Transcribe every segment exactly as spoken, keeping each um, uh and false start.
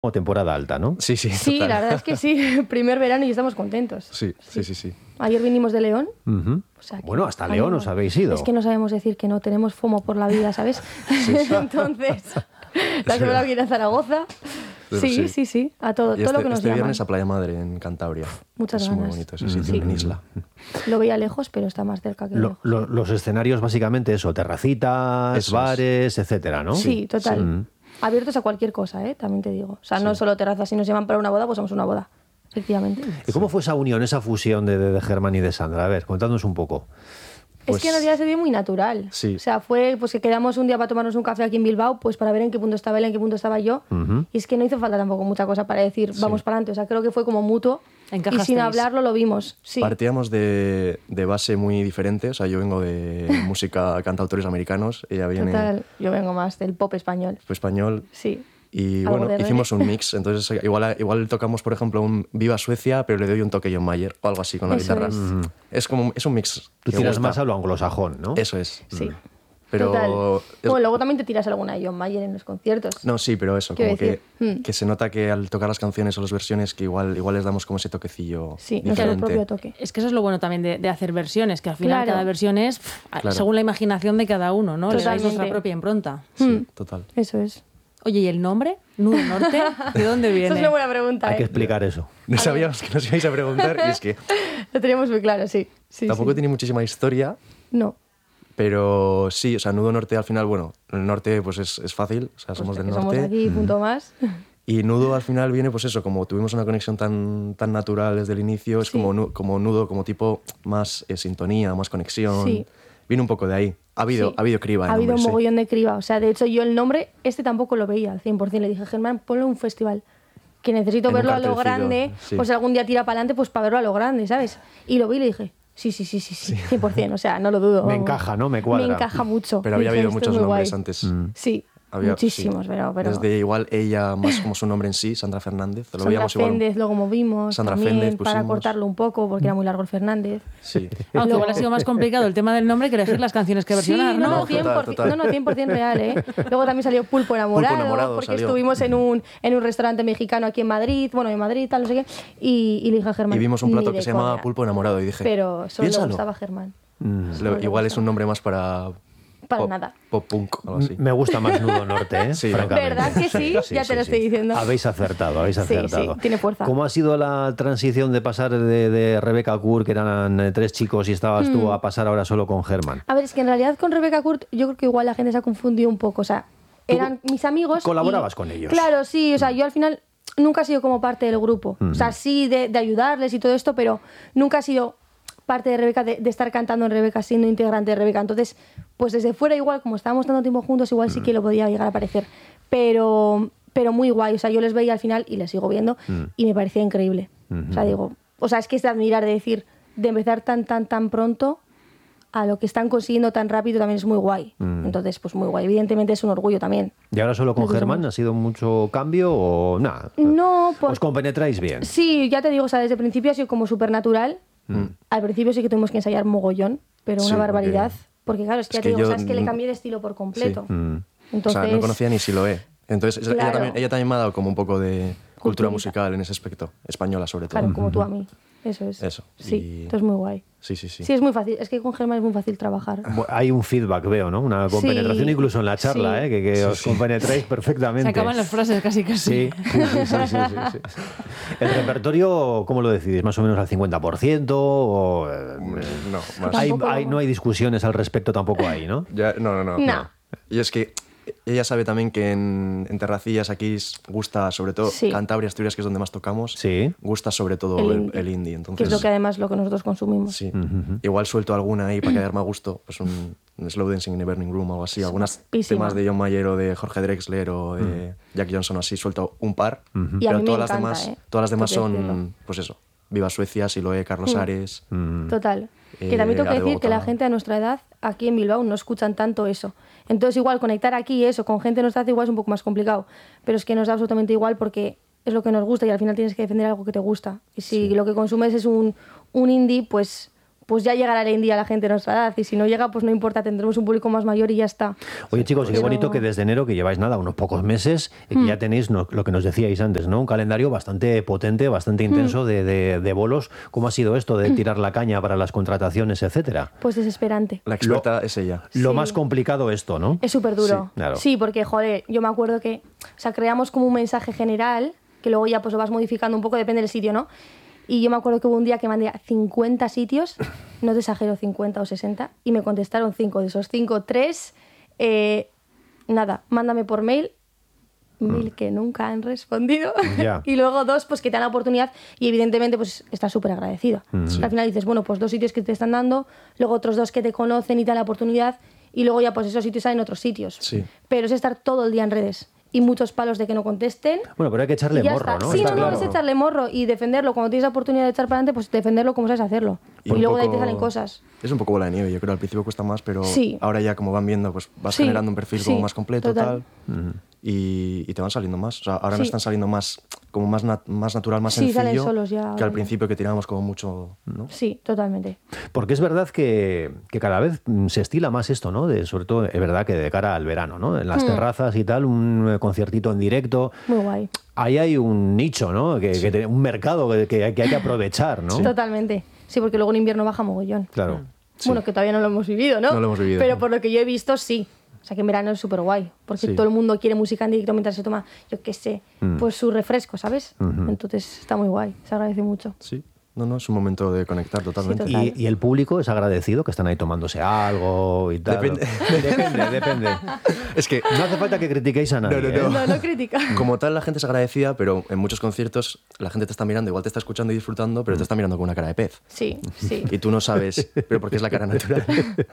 O temporada alta, ¿no? Sí, sí. Sí, total. la verdad es que sí. Primer verano y estamos contentos. Sí, sí, sí, sí. Ayer vinimos de León. Uh-huh. O sea, Bueno, hasta ayer, León os habéis ido. Es que no sabemos decir que no, tenemos FOMO por la vida, ¿sabes? Sí, sí. Entonces, la semana viene a Zaragoza. Pero Sí, sí. sí, sí, a todo, Y todo este, lo que nos este llaman. viernes a Playa Madre, en Cantabria. Muchas es ganas. muy bonito ese sitio, Sí. en Isla. Lo veía lejos, pero está más cerca que Lo- lejos. lo- los escenarios básicamente eso, terracitas, Eso es. bares, etcétera, ¿no? Sí, total. Sí. Abiertos a cualquier cosa, ¿eh? También te digo. O sea, no Sí. solo terrazas. Si nos llaman para una boda, pues vamos a una boda. Efectivamente. ¿Y cómo fue esa unión, esa fusión de, de, de Germán y de Sandra? A ver, contadnos un poco. Pues- es que en realidad se dio muy natural. Sí. O sea, fue pues que quedamos un día para tomarnos un café aquí en Bilbao, pues para ver en qué punto estaba él, en qué punto estaba yo. Ujú. Y es que no hizo falta tampoco mucha cosa para decir, vamos para adelante. O sea, creo que fue como mutuo. Y Encajasteis. sin hablarlo lo vimos. Sí. Partíamos de, de base muy diferente. O sea, yo vengo de música, cantautores americanos. Ella viene Total. Yo vengo más del pop español. español. Sí. Y Algo bueno, de reggae. hicimos un mix. Entonces, igual, igual tocamos, por ejemplo, un Viva Suecia, pero le doy un toque John Mayer o algo así con la Eso guitarra. es. Mm. Es como es un mix. Tú que tiras gusta. más a lo anglosajón, ¿no? Eso es. Sí. Pero. Total. es- Bueno, luego también te tiras alguna de John Mayer en los conciertos. No, sí, pero eso, Quiero como que, decir, mm. que se nota que al tocar las canciones o las versiones, que igual, igual les damos como ese toquecillo Sí, nuestro diferente. propio toque. Es que eso es lo bueno también de, de hacer versiones, que al final Claro. cada versión es pff, Claro. según la imaginación de cada uno, ¿no? Le dais Totalmente. vuestra propia impronta. Sí, Mm. total. Eso es. Oye, ¿y el nombre? ¿Nudo Norte? ¿De dónde Esa viene? es una buena pregunta, Hay que ¿eh? explicar eso. No sabíamos que nos ibais a preguntar y es que Lo teníamos muy claro, sí. sí tampoco sí. tiene muchísima historia, No. pero sí, o sea, Nudo Norte al final, bueno, el norte pues es, es fácil, o sea, somos Pues del que somos norte. aquí, punto más. Y Nudo al final viene pues eso, como tuvimos una conexión tan, tan natural desde el inicio, es Sí. como, nu- como Nudo, como tipo más eh, sintonía, más conexión. Sí. Viene un poco de ahí. Ha habido, Sí. ha habido criba en Ha habido nombre, un sí. mogollón de criba. O sea, de hecho, yo el nombre, este tampoco lo veía al cien por ciento. Le dije, Germán, ponle un festival. Que necesito En un verlo a lo cartelcillo, grande. sí. Pues algún día tira para adelante, pues para verlo a lo grande, ¿sabes? Y lo vi y le dije, sí, sí, sí, sí, sí, cien por ciento. O sea, no lo dudo. Me vamos. encaja, ¿no? Me cuadra. Me encaja mucho. Pero había Dije, habido "Esto es muchos muy nombres guay". antes. Sí, Había- muchísimos, sí. pero, pero... Desde igual ella, más como su nombre en sí, Sandra Fernández. Lo Sandra veíamos igual. Féndez, luego movimos Sandra también Féndez para pusimos. cortarlo un poco, porque era muy largo el Fernández. Sí. Aunque igual Luego- ha sido más complicado el tema del nombre que elegir las canciones que versionar, sí, no, ¿no? no, cien por ciento, Total, total. no, no, cien por ciento real, ¿eh? Luego también salió Pulpo Enamorado, Pulpo Enamorado porque salió. estuvimos en un, en un restaurante mexicano aquí en Madrid, bueno, en Madrid, tal, no sé qué, y, y le dije a Germán... Y vimos un plato "Ni que de se llamaba coña". Pulpo Enamorado y dije, Pero solo le piénsalo. gustaba a Germán. Lo- igual es un nombre más para... Para pop, nada. Pop punk, algo así. Me gusta más Nudo Norte, ¿eh? Sí. Francamente. ¿Verdad que sí? Ya te lo estoy diciendo. Habéis acertado, habéis Sí, sí, acertado. tiene fuerza. ¿Cómo ha sido la transición de pasar de, de Rebecca Kur, que eran eh, tres chicos y estabas Hmm. tú, a pasar ahora solo con Germán? A ver, es que en realidad con Rebecca Kurt yo creo que igual la gente se ha confundido un poco, o sea, Tú eran mis amigos... colaborabas y- con ellos. Claro, sí, o sea, yo al final nunca he sido como parte del grupo, o sea, sí de, de ayudarles y todo esto, pero nunca he sido parte de Rebeca, de, de estar cantando en Rebeca, siendo integrante de Rebeca. Entonces, pues desde fuera igual, como estábamos tanto tiempo juntos, igual sí que lo podía llegar a parecer. Pero, pero muy guay, o sea, yo les veía al final y les sigo viendo y me parecía increíble. O sea, digo, o sea, es que es de admirar, de decir, de empezar tan, tan, tan pronto a lo que están consiguiendo tan rápido también es muy guay. Entonces, pues muy guay. Evidentemente es un orgullo también. ¿Y ahora solo con Nos Germán? gustamos. ¿Ha sido mucho cambio o nada? No, pues... ¿Os compenetráis bien? Sí, ya te digo, o sea, desde el principio ha sido como súper natural. Al principio sí que tuvimos que ensayar mogollón, pero Sí, una porque- barbaridad. Porque, claro, es que es ya te que digo, o sea, yo- es que le cambié de estilo por completo. Sí. Mm. Entonces, O sea, no conocía ni Siloé. Entonces, ella, Claro. también, ella también me ha dado como un poco de cultura Culturita. musical en ese aspecto, española sobre todo. claro, como tú a mí. Eso es. Eso, Sí, y- entonces muy guay. Sí, sí, sí. Sí, es muy fácil. Es que con Germán es muy fácil trabajar. Bu- Hay un feedback, veo, ¿no? Una compenetración Sí, incluso en la charla, sí. ¿eh? Que, que os compenetráis perfectamente. Se acaban las frases casi casi. Sí, sí, sí, sí, sí, sí, sí. ¿El repertorio cómo lo decidís? ¿Más o menos al cincuenta por ciento? O, eh, No, más. hay, Tampoco- hay- no hay discusiones al respecto tampoco ahí, ¿no? Ya, no, no, no, No. Y es que ella sabe también que en, en Terracillas aquí s- gusta sobre todo Sí. Cantabria, Asturias, que es donde más tocamos. Sí. Gusta sobre todo El el, indie. el indie. Que Entonces, es lo que además lo que nosotros consumimos. sí. Igual suelto alguna ahí para quedarme a gusto. Pues un, un Slow Dancing in a Burning Room o algo así. Algunos guapísima. temas de John Mayer o de Jorge Drexler o de Jack Johnson o así. Suelto un par. Y a Pero mí me todas, las encanta, demás, ¿eh? todas las demás Tengo que son, decirlo. pues eso, Viva Suecia, Siloé, Carlos Ares. Total. Eh, Que también tengo que Ade decir que la Bogotá. gente a nuestra edad, aquí en Bilbao, no escuchan tanto eso. Entonces, igual, conectar aquí eso con gente de nuestra edad igual es un poco más complicado. Pero es que nos da absolutamente igual porque es lo que nos gusta y al final tienes que defender algo que te gusta. Y si lo que consumes es un, un indie, pues, pues ya llegará el indie a la gente de nuestra edad. Y si no llega, pues no importa, tendremos un público más mayor y ya está. Oye, chicos, qué Pero- bonito que desde enero, que lleváis nada, unos pocos meses, y que ya tenéis no- lo que nos decíais antes, ¿no? Un calendario bastante potente, bastante intenso de, de- de bolos. ¿Cómo ha sido esto de tirar la caña para las contrataciones, etcétera? Pues desesperante. La experta es ella. Lo Sí. más complicado esto, ¿no? Es súper duro. Sí, claro. Sí, porque, joder, yo me acuerdo que, o sea, creamos como un mensaje general, que luego ya pues lo vas modificando un poco, depende del sitio, ¿no? Y yo me acuerdo que hubo un día que mandé a cincuenta sitios, no te exagero, cincuenta o sesenta, y me contestaron cinco. De esos cinco, tres, eh, nada, mándame por mail, mil que nunca han respondido. Ya. Y luego dos, pues que te dan la oportunidad y evidentemente pues estás súper agradecido. Al final dices, bueno, pues dos sitios que te están dando, luego otros dos que te conocen y te dan la oportunidad, y luego ya pues esos sitios salen otros sitios. Sí. Pero es estar todo el día en redes y muchos palos de que no contesten. Bueno, pero hay que echarle y ya morro, está. ¿no? Sí, Está no, no, claro. es echarle morro y defenderlo. Cuando tienes la oportunidad de echar para adelante, pues defenderlo como sabes hacerlo. Y Y, un luego de ahí poco- te salen cosas. Es un poco bola de nieve, yo creo. Al principio cuesta más, pero Sí. ahora ya como van viendo, pues vas Sí, generando un perfil como sí, más completo, total. tal. Y, y te van saliendo más. O sea, ahora Sí. me están saliendo más, como más, nat- más natural, más Sí, salen sencillo solos ya, que ahora al ya. principio que tirábamos como mucho, ¿no? Sí, totalmente. Porque es verdad que, que cada vez mm, se estila más esto, ¿no? De, sobre todo, es verdad que de cara al verano, ¿no? En Hmm. las terrazas y tal, un eh, conciertito en directo. Muy guay. Ahí hay un nicho, ¿no? Que, que te- un mercado que, que hay que hay que aprovechar, ¿no? Totalmente. Sí, porque luego en invierno baja mogollón. Claro. Bueno, que todavía no lo hemos vivido, ¿no? No lo hemos vivido. Pero por lo que yo he visto, sí. O sea, que en verano es súper guay. Porque Sí. todo el mundo quiere música en directo mientras se toma, yo qué sé, pues su refresco, ¿sabes? Entonces está muy guay. Se agradece mucho. Sí. No, no, es un momento de conectar totalmente. total. Y, y el público es agradecido, que están ahí tomándose algo y tal. Depende. depende. depende. Es que No hace falta que critiquéis a nadie. No, no, no. ¿eh? No, no critica. como tal la gente es agradecida, pero en muchos conciertos la gente te está mirando, igual te está escuchando y disfrutando, pero te está mirando con una cara de pez. Sí, sí. Y tú no sabes, pero porque es la cara natural.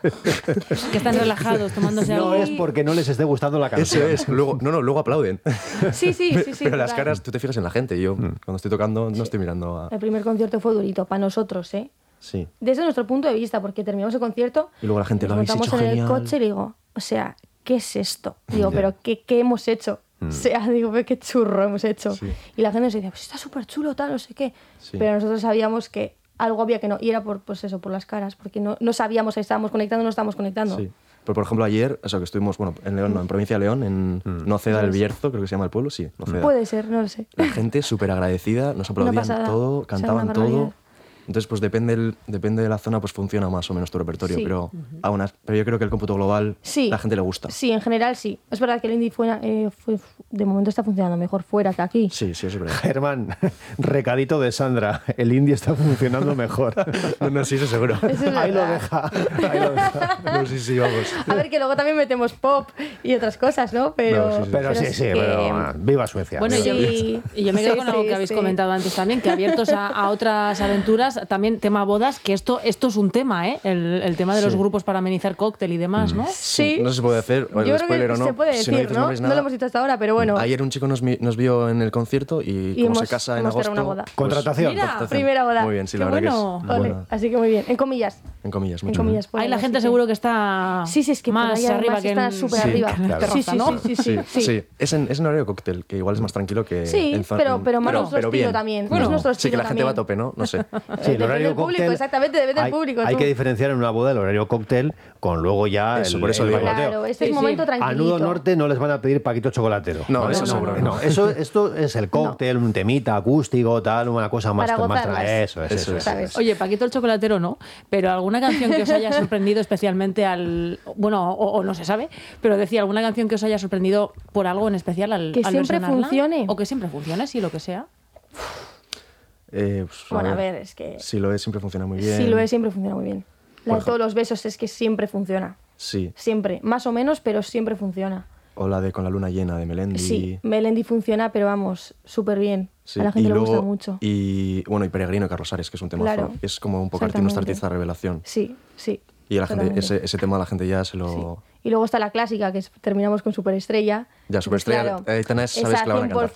Que están relajados, tomándose No algo. es porque no les esté gustando la canción. Eso es. Luego, no, no, luego aplauden. Sí, sí, sí, sí. pero las total. caras, tú te fijas en la gente. Yo, cuando estoy tocando, no estoy mirando a... El primer concierto fue durito para nosotros, ¿eh? Sí. Desde nuestro punto de vista, porque terminamos el concierto Y luego la gente, nos lo habéis montamos hecho en genial. el coche y le digo, o sea, ¿qué es esto? Digo, ¿pero qué, qué hemos hecho? O sea, digo, "Pero qué churro hemos hecho". Sí. Y la gente nos decía, pues está súper chulo, tal, no sé qué. Sí. Pero nosotros sabíamos que algo había que no, y era por, pues eso, por las caras, porque no, no sabíamos si estábamos conectando o no estábamos conectando. Sí. Pero por ejemplo ayer, o sea, que estuvimos, bueno, en León, no, en Provincia de León, en Noceda del Bierzo, creo que se llama el pueblo, sí, Noceda. Puede ser, no lo sé. La gente súper agradecida, nos aplaudían pasada. todo, O sea, cantaban una todo. barbaridad. Entonces, pues depende, el- depende de la zona, pues funciona más o menos tu repertorio. Sí. Pero, aún as- pero yo creo que el cómputo global, Sí. la gente le gusta. Sí, en general sí. Es verdad que el indie fuera, eh, fue, de momento está funcionando mejor fuera que aquí. Sí, sí, eso es verdad. Germán, recadito de Sandra. El indie está funcionando mejor. No, no, sí, eso seguro. Eso es Ahí lo verdad. deja. Ahí lo deja. No, sí, sí, vamos. A ver, que luego también metemos pop y otras cosas, ¿no? Pero, No, sí, sí. Pero sí, es sí, que- pero ah, viva Suecia. Bueno, viva y yo, Sí. y yo me quedo Sí, con algo sí, que habéis sí. comentado antes también, que abiertos a, a otras aventuras, también tema bodas, que esto, esto es un tema, ¿eh? El, el tema de los Sí. grupos para amenizar cóctel y demás, ¿no? Sí. No sé si puede hacer, o el Yo creo spoiler que o no. se puede Si decir, no dices ¿no? nombres, No nada. lo hemos dicho hasta ahora, pero bueno. Ayer un chico nos, vi- nos vio en el concierto y, Y como hemos- se casa en hemos agosto... cerrado una boda. pues, Contratación. Mira, contratación. primera boda. Muy bien, sí, Qué la verdad bueno. que es Ole, buena. así que muy bien. En comillas. En comillas, En mucho. comillas. Ahí ponemos, la gente sí, seguro sí. que está Sí, sí, es que por más ahí arriba además que en, está súper sí, arriba. que en la Claro. Sí, terraza, sí, ¿no? sí, sí, sí. sí. Es, en, es en horario cóctel, que igual es más tranquilo que Sí, en zona- pero, pero más pero- nuestro pero estilo bien. también. Bueno, es nuestro Sí, que estilo la gente va a también. tope, ¿no? No sé. Sí, el Depende horario del público, cóctel. exactamente, depende del hay, público, Hay tú. que diferenciar en una boda el horario cóctel con luego ya Eso, el, por eso el digo. bailoteo. Claro, este Sí, es sí. momento A tranquilito. Nudo Norte no les van a pedir paquito chocolatero. No, ¿vale? eso no, seguro no, que No, eso, esto es el cóctel, un temita acústico, tal, una cosa más... Para más gozarlas. eso es, Eso eso es. es. ¿Sabes? Oye, Paquito el chocolatero no, pero alguna canción que os haya sorprendido especialmente al... Bueno, o, o no se sabe, pero decía, alguna canción que os haya sorprendido por algo en especial al Que al siempre versionarla? funcione. O que siempre funcione, sí, lo que sea. Eh, pues, Bueno, a ver, es que Si lo es, siempre funciona muy bien. si lo es, siempre funciona muy bien. La Por de todos los besos es que siempre funciona. Sí. Siempre. Más o menos, pero siempre funciona. O la de Con la luna llena de Melendi. Sí, Melendi funciona, pero vamos, súper bien. Sí, A la gente y le luego, gusta mucho. Y bueno, y Peregrino de Carlos Ares, que es un tema Claro, es como un poco arti- nuestra exactamente. artista de revelación. Sí, sí. Y a la gente, totalmente. ese, ese tema a la gente ya se Sí. lo... Y luego está la clásica, que es, terminamos con Superestrella. Ya, Superestrella, Entonces, Aitana es- sabes esa que la van a cantar. cien por ciento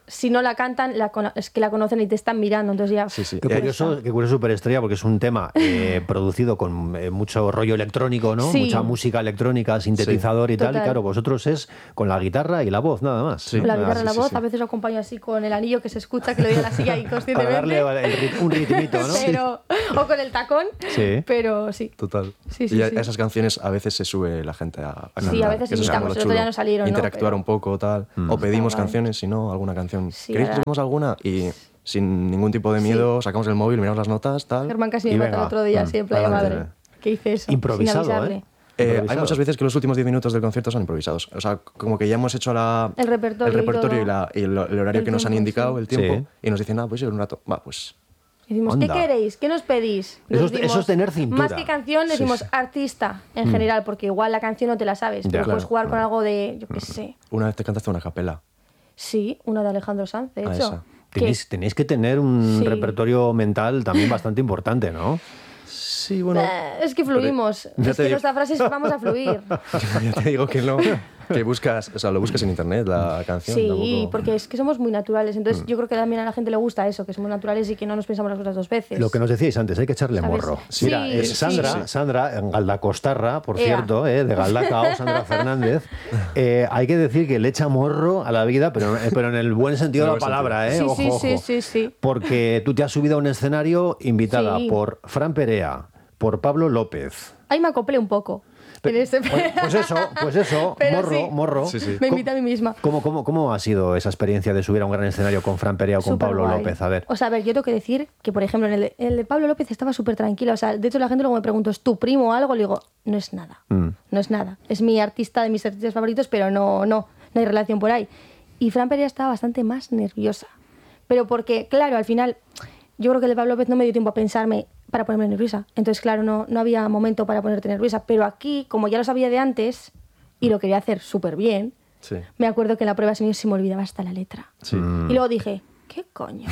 si no la cantan, la cono- es que la conocen y te están mirando, entonces ya... Sí, sí. Qué Eh, curioso, qué curioso Superestrella, porque es un tema eh, producido con eh, mucho rollo electrónico, ¿no? Sí. Mucha música electrónica, sintetizador y tal. Total. Y claro, vosotros es con la guitarra y la voz, nada más. Sí. La Ah, guitarra, sí, la sí, voz, sí. a veces lo acompaño así con el anillo que se escucha, que lo doy a la silla Para inconscientemente. darle el rit- un ritmito, ¿no? Pero, o con el tacón, Sí. pero sí. Total. Sí, sí, y a, sí. a esas canciones a veces se sube la gente a, a Sí, cantar, a veces que eso es invitamos, como lo el otro día chulo. no salieron, ¿no? Interactuar Pero- un poco, tal. Mm. O pedimos Está guay. canciones, si no, alguna canción. Sí, ¿Queréis que ahora- subimos alguna? Y sin ningún tipo de miedo, sacamos el móvil, miramos las notas, tal. Germán casi Y me mata venga, el otro día, mm, así en playa adelante. madre. Que hice eso, Improvisado, sin avisarle. ¿eh? Eh, hay Improvisado. muchas veces que los últimos diez minutos del concierto son improvisados. O sea, como que ya hemos hecho la, El repertorio el, y repertorio todo. y, la- y el, el horario El que nos han tiempo, indicado, sí. el tiempo, Sí. y nos dicen, ah, pues sí, un rato. Va, pues Y decimos, Onda. ¿qué queréis? ¿Qué nos pedís? Eso Nos es- eso es tener cintura. Más que canción, Sí, decimos sí. artista en general, porque igual la canción no te la sabes, Ya, pero puedes claro. jugar con algo de, yo qué sé. una vez te cantaste una capela. Sí, una de Alejandro Sanz, de Ah, hecho. esa. que- Tenéis, tenéis que tener un Sí. repertorio mental también bastante importante, ¿no? Sí, bueno. Eh, es que fluimos. ya Es te que digo- nuestra frase es vamos a fluir. ya te digo que no. Que buscas, o sea, lo buscas en internet, la canción. Sí, tampoco- porque es que somos muy naturales. Entonces yo creo que también a la gente le gusta eso, que somos naturales y que no nos pensamos las cosas dos veces. Lo que nos decíais antes, hay que echarle ¿Sabes? morro. Sí, Mira, eh, sí, Sandra, sí. Sandra, en Galdacostarra, por Ea. cierto, eh, de Galdacao, Sandra Fernández, eh, hay que decir que le echa morro a la vida, pero, eh, pero en el buen sentido de la En el buen palabra, ¿eh? Sí, Ojo, sí, ojo. sí, sí, sí. Porque tú te has subido a un escenario invitada Sí. por Fran Perea, por Pablo López. Ahí me acoplé un poco. En ese- Oye, Pues eso, pues eso, Pero morro, sí. morro. Sí, sí. Me invité a mí misma. ¿Cómo, cómo, ¿Cómo ha sido esa experiencia de subir a un gran escenario con Fran Perea o con Pablo Superguay. López? A ver. O sea, a ver, yo tengo que decir que, por ejemplo, en el, de- en el de Pablo López estaba súper tranquila. O sea, de hecho, la gente luego me preguntó, ¿es tu primo o algo? Le digo, no es nada. Mm. No es nada. Es mi artista de mis artistas favoritos, pero no, no, no hay relación por ahí. Y Fran Perea estaba bastante más nerviosa. Pero porque, claro, al final, yo creo que el de Pablo López no me dio tiempo a pensarme para ponerme nerviosa. Entonces, claro, no, no había momento para ponerte nerviosa. Pero aquí, como ya lo sabía de antes y lo quería hacer súper bien, Sí. me acuerdo que en la prueba de sonido se me olvidaba hasta la letra. Sí. Y luego dije, ¿qué coño?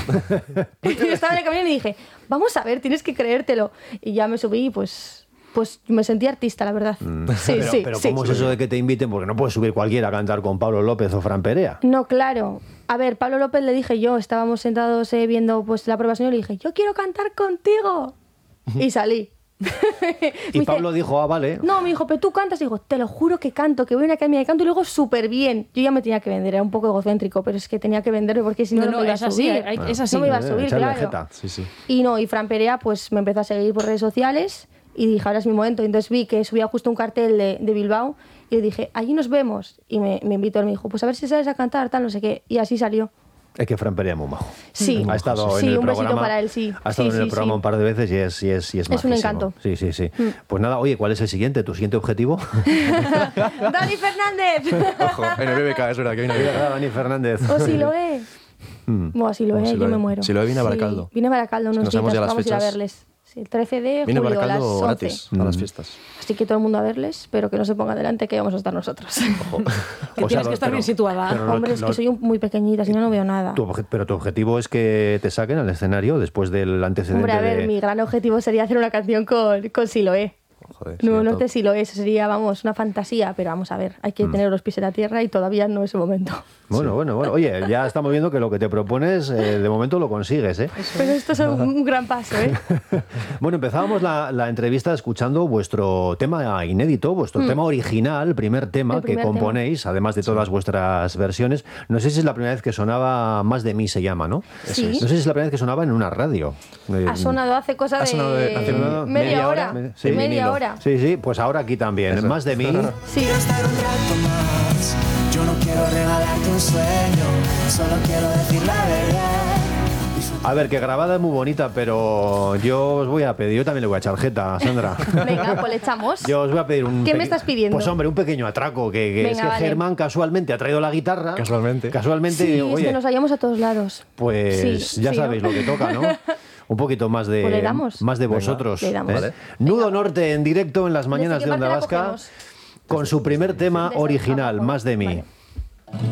y estaba en el camino y dije, vamos a ver, tienes que creértelo. Y ya me subí y pues, pues me sentí artista, la verdad. Sí, Mm. pero, sí, pero sí. ¿cómo es eso de que te inviten? Porque no puedes subir cualquiera a cantar con Pablo López o Fran Perea. No, claro. A ver, Pablo López le dije yo, estábamos sentados eh, viendo pues, la prueba de sonido y le dije, yo quiero cantar contigo. Y salí. Y Me dice, Pablo dijo, ah, vale. no, me dijo, pero tú cantas. Y digo, te lo juro que canto, que voy a una academia de canto y luego súper bien. Yo ya me tenía que vender, era un poco egocéntrico, pero es que tenía que venderme porque si no, No, no, no, me iba a es así, subir. hay- es así. No me iba a Eh, subir, echarle claro. jeta. Sí, sí. Y no, y Fran Perea pues me empezó a seguir por redes sociales y dije, ahora es mi momento. Y entonces vi que subía justo un cartel de, de Bilbao y le dije, allí nos vemos. Y me, me invitó, él me dijo, pues a ver si sabes a cantar, tal, no sé qué. Y así salió. Es que Fran Perea es muy majo. Sí. Ha estado Sí, en el un besito programa. para él, sí. Ha estado Sí, en el sí, programa sí. un par de veces y es, y es, y es, Es un majísimo. encanto. Sí, sí, sí. Pues nada, oye, ¿cuál es el siguiente? ¿Tu siguiente objetivo? ¡Dani Fernández! Ojo, en el B B K, es verdad que viene Es verdad, Dani Fernández. ¿O si lo es? Mm. Bueno, si lo O es, si lo yo me es. muero. Si lo es, viene a Sí, Baracaldo. Viene a Baracaldo Es que unos no sabemos días, ya las vamos a ir a fechas. verles. Sí, el trece de Viene julio a las Baracaldo once. gratis a las fiestas. Así que todo el mundo a verles, pero que no se ponga delante que vamos a estar nosotros. Que O sea, tienes no, que estar pero- bien situada. pero no- Hombre, es no- que soy un- muy pequeñita, si no, no veo nada. tu obje- pero tu objetivo es que te saquen al escenario después del antecedente Hombre, a ver, de... mi gran objetivo sería hacer una canción con, con Siloé. Joder, No, sí, no top. sé si lo es, sería, vamos, una fantasía, pero vamos a ver, hay Mm. que tener los pies en la tierra y todavía no es el momento. Bueno, bueno, bueno. Oye, ya estamos viendo que lo que te propones, eh, de momento lo consigues, ¿eh? Pero esto es un, un gran paso, ¿eh? Bueno, empezábamos la, la entrevista escuchando vuestro tema inédito, vuestro tema original, el primer tema Mm. El que primer componéis, además de todas vuestras versiones. No sé si es la primera vez que sonaba Más de mí, se llama, ¿no? Sí. No sé si es la primera vez que sonaba en una radio. Eh, Ha sonado hace cosa Ha de, sonado de- hace media, media hora. hora, sí. Media vinilo. hora. Sí, sí, pues ahora aquí también. Eso. Más de mí. Sí. Quiero estar un rato más. Yo no quiero regalarte un sueño, solo quiero decir la verdad. A ver, que grabada es muy bonita, pero yo os voy a pedir, yo también le voy a echar jeta, Sandra. Venga, pues le echamos. Yo os voy a pedir un... ¿Qué me peque- estás pidiendo? Pues hombre, un pequeño atraco, que, que es Venga, que vale. Germán casualmente ha traído la guitarra. Casualmente. Casualmente, Sí, es oye, que nos hallamos a todos lados. pues Sí, ya sí, sabéis ¿no? lo que toca, ¿no? Un poquito más de, Pues le damos. más de Venga, vosotros. le damos. ¿eh? Vale. Nudo Norte en directo en las mañanas qué de Onda parte la Vasca cogemos? con su primer tema De esa, original, abajo. Más de mí. Vale.